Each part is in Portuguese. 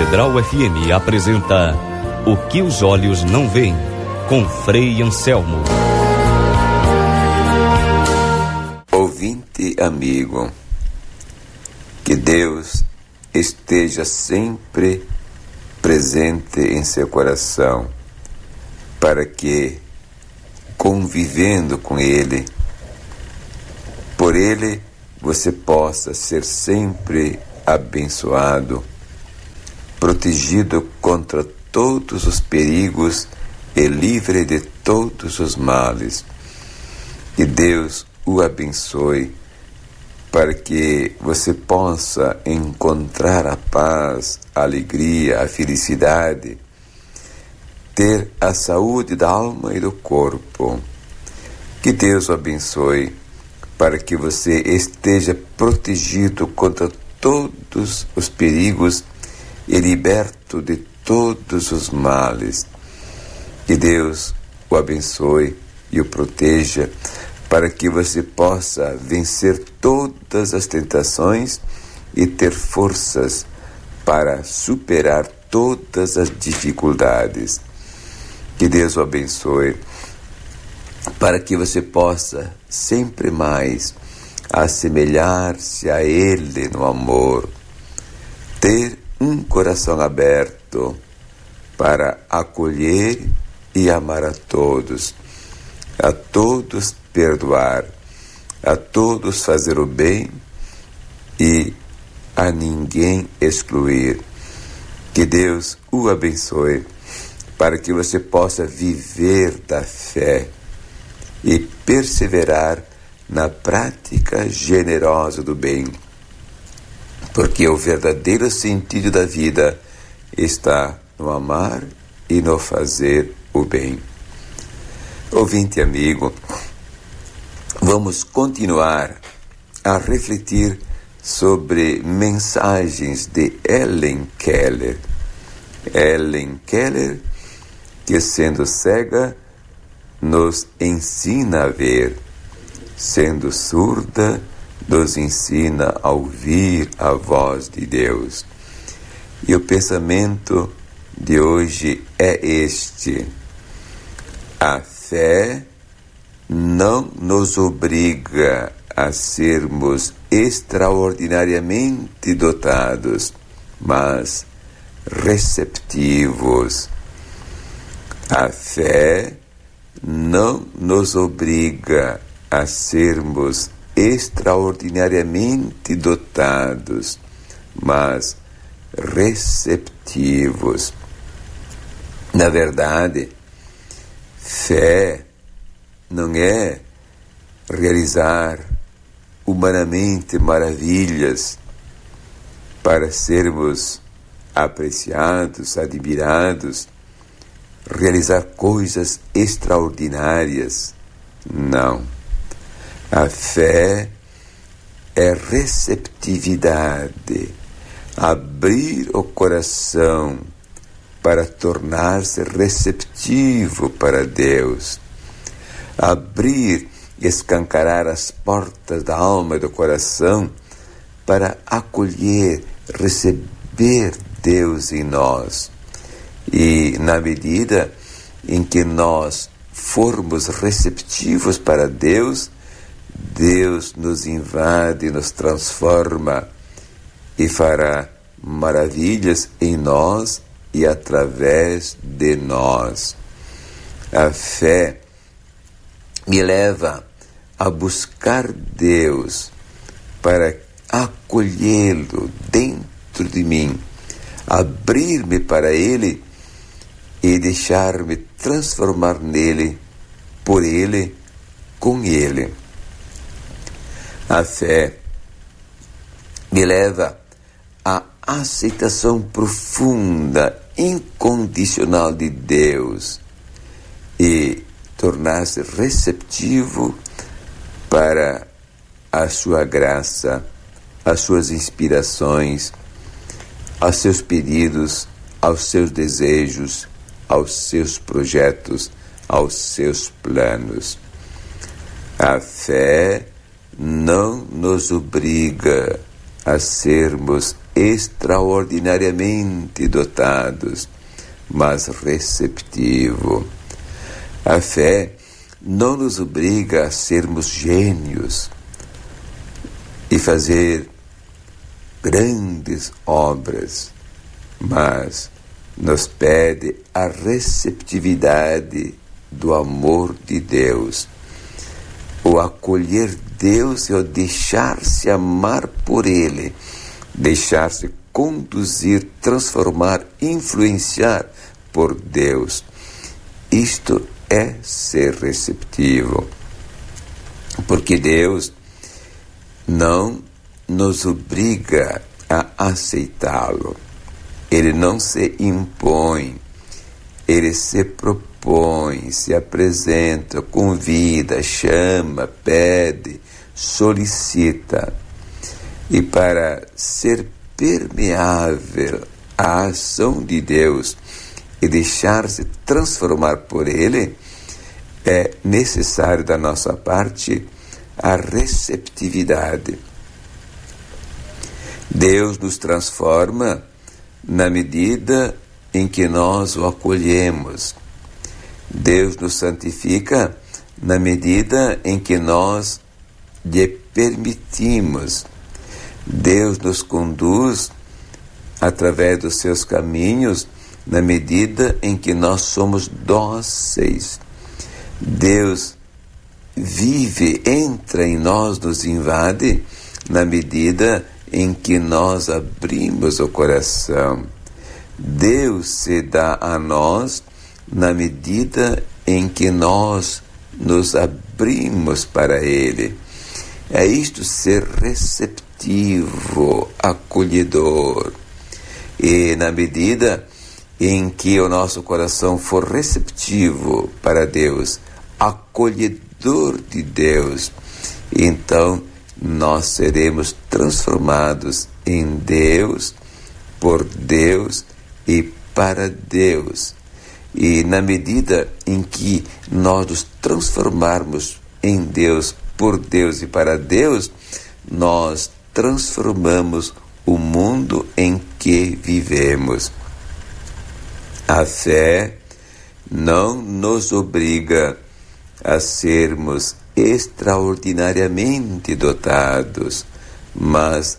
Catedral FM apresenta O que os olhos não veem, com Frei Anselmo. Ouvinte amigo, que Deus esteja sempre presente em seu coração, para que, convivendo com Ele, por Ele, você possa ser sempre abençoado, protegido contra todos os perigos e livre de todos os males. Que Deus o abençoe, para que você possa encontrar a paz, a alegria, a felicidade, ter a saúde da alma e do corpo. Que Deus o abençoe, para que você esteja protegido contra todos os perigos e liberto de todos os males. Que Deus o abençoe e o proteja, para que você possa vencer todas as tentações e ter forças para superar todas as dificuldades. Que Deus o abençoe, para que você possa sempre mais assemelhar-se a Ele no amor, ter um coração aberto para acolher e amar a todos perdoar, a todos fazer o bem e a ninguém excluir. Que Deus o abençoe, para que você possa viver da fé e perseverar na prática generosa do bem, porque o verdadeiro sentido da vida está no amar e no fazer o bem. Ouvinte amigo, vamos continuar a refletir sobre mensagens de Helen Keller. Helen Keller, que sendo cega, nos ensina a ver, sendo surda, nos ensina a ouvir a voz de Deus. E o pensamento de hoje é este: a fé não nos obriga a sermos extraordinariamente dotados, mas receptivos. A fé não nos obriga a sermos extraordinariamente dotados, mas receptivos. Na verdade, fé não é realizar humanamente maravilhas para sermos apreciados, admirados, realizar coisas extraordinárias. Não. A fé é receptividade, abrir o coração para tornar-se receptivo para Deus, abrir e escancarar as portas da alma e do coração para acolher, receber Deus em nós. E na medida em que nós formos receptivos para Deus, Deus nos invade, nos transforma e fará maravilhas em nós e através de nós. A fé me leva a buscar Deus para acolhê-lo dentro de mim, abrir-me para Ele e deixar-me transformar nele, por Ele, com Ele. A fé me leva à aceitação profunda, incondicional de Deus e tornar-se receptivo para a sua graça, as suas inspirações, aos seus pedidos, aos seus desejos, aos seus projetos, aos seus planos. A fé não nos obriga a sermos extraordinariamente dotados, mas receptivo. A fé não nos obriga a sermos gênios e fazer grandes obras, mas nos pede a receptividade do amor de Deus. O acolher Deus é o deixar-se amar por Ele, deixar-se conduzir, transformar, influenciar por Deus. Isto é ser receptivo, porque Deus não nos obriga a aceitá-lo. Ele não se impõe, ele se propõe, se apresenta, convida, chama, pede, solicita. E para ser permeável à ação de Deus e deixar-se transformar por Ele, é necessário da nossa parte a receptividade. Deus nos transforma na medida em que nós o acolhemos. Deus nos santifica na medida em que nós lhe permitimos. Deus nos conduz através dos seus caminhos na medida em que nós somos dóceis. Deus vive, entra em nós, nos invade na medida em que nós abrimos o coração. Deus se dá a nós na medida em que nós nos abrimos para Ele. É isto ser receptivo, acolhedor. E na medida em que o nosso coração for receptivo para Deus, acolhedor de Deus, então nós seremos transformados em Deus, por Deus e para Deus. E na medida em que nós nos transformarmos em Deus, por Deus e para Deus, nós transformamos o mundo em que vivemos. A fé não nos obriga a sermos extraordinariamente dotados, mas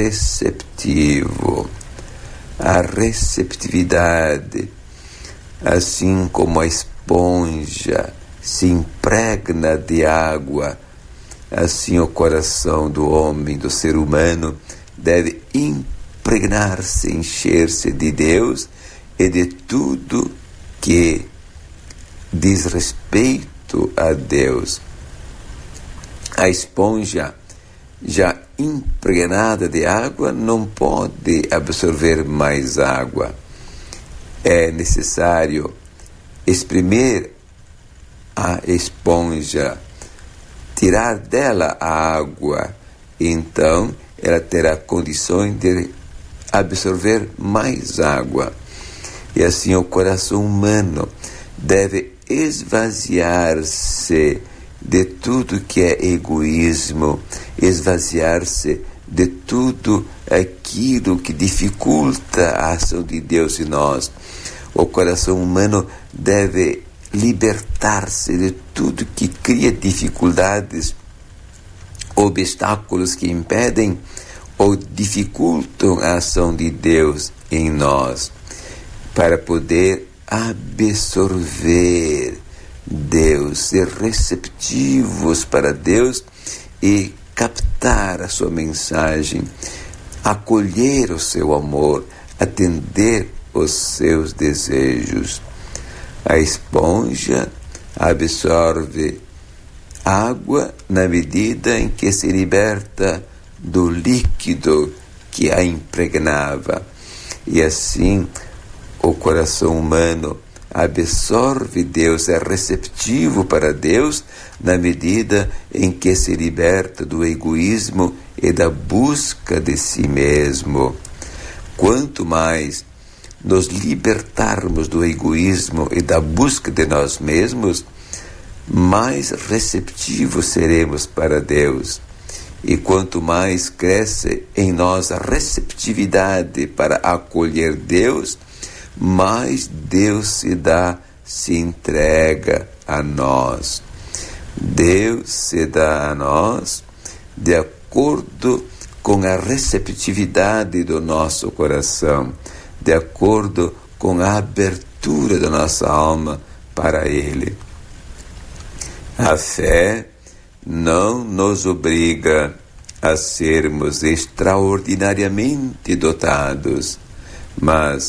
receptivo. A receptividade, assim como a esponja se impregna de água, assim o coração do homem, do ser humano, deve impregnar-se, encher-se de Deus e de tudo que diz respeito a Deus. A esponja, já impregnada de água, não pode absorver mais água. É necessário espremer a esponja, tirar dela a água, então ela terá condições de absorver mais água. E assim o coração humano deve esvaziar-se de tudo que é egoísmo, esvaziar-se de tudo aquilo que dificulta a ação de Deus em nós. O coração humano deve libertar-se de tudo que cria dificuldades, obstáculos que impedem ou dificultam a ação de Deus em nós, para poder absorver Deus, ser receptivos para Deus e captar a sua mensagem, acolher o seu amor, atender os seus desejos. A esponja absorve água na medida em que se liberta do líquido que a impregnava. E assim o coração humano absorve Deus, é receptivo para Deus na medida em que se liberta do egoísmo e da busca de si mesmo. Quanto mais nos libertarmos do egoísmo e da busca de nós mesmos, mais receptivos seremos para Deus. E quanto mais cresce em nós a receptividade para acolher Deus, mais Deus se entrega a nós. Deus se dá a nós de acordo com a receptividade do nosso coração, de acordo com a abertura da nossa alma para Ele. A fé não nos obriga a sermos extraordinariamente dotados, mas